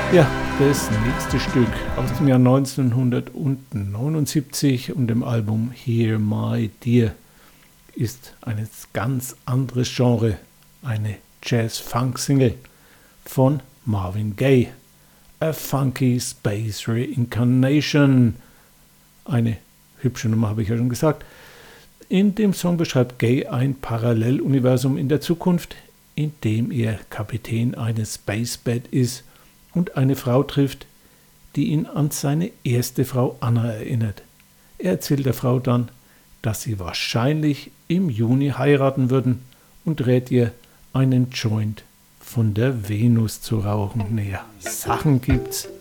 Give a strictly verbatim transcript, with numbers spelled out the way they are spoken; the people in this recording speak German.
Ja, das nächste Stück aus dem Jahr neunzehnhundertneunundsiebzig und dem Album Hear My Dear ist ein ganz anderes Genre, eine Jazz-Funk-Single von Marvin Gaye, A Funky Space Reincarnation. Eine hübsche Nummer, habe ich ja schon gesagt. In dem Song beschreibt Gaye ein Paralleluniversum in der Zukunft, in dem er Kapitän eines Spacebed ist und eine Frau trifft, die ihn an seine erste Frau Anna erinnert. Er erzählt der Frau dann, dass sie wahrscheinlich im Juni heiraten würden und rät ihr, einen Joint von der Venus zu rauchen. Naja, Sachen gibt's.